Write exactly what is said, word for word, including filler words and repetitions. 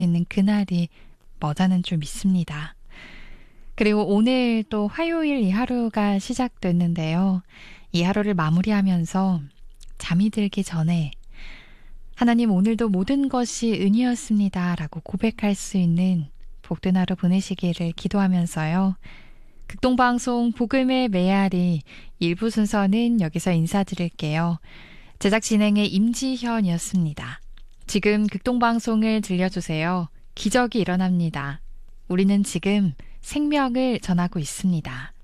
있는 그날이 머자는 줄 믿습니다. 그리고 오늘 또 화요일 이 하루가 시작됐는데요. 이 하루를 마무리하면서 잠이 들기 전에 하나님 오늘도 모든 것이 은이었습니다 라고 고백할 수 있는 복된 하루 보내시기를 기도하면서요. 극동방송 복음의 메아리 일부 순서는 여기서 인사드릴게요. 제작 진행의 임지현이었습니다. 지금 극동방송을 들려주세요. 기적이 일어납니다. 우리는 지금 생명을 전하고 있습니다.